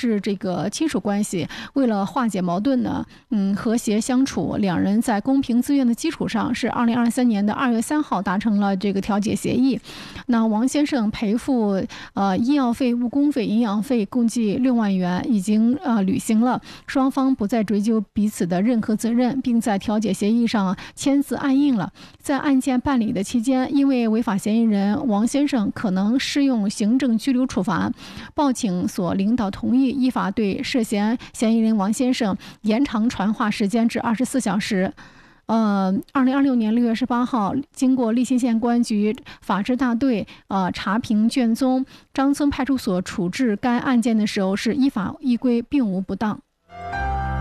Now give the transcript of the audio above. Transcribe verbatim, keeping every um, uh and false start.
是这个亲属关系。为了化解矛盾呢，嗯，和谐相处，两人在公平自愿的基础上，是二零二三年的二月三号达成了这个调解协议。那王先生赔付呃医药费、误工费、营养费共计六万元，已经呃履行了，双方不再追究彼此的任何责任，并在调解协议上签字按印了。在案件办理的期间，因为违法嫌疑人王先生可能适用行政拘留处罚，报请所领导同意，依法对涉嫌嫌疑人王先生延长传话时间至二十四小时。呃，二零二六年六月十八号，经过利辛县公安局法制大队呃查评卷宗，张村派出所处置该案件的时候是依法依规，并无不当。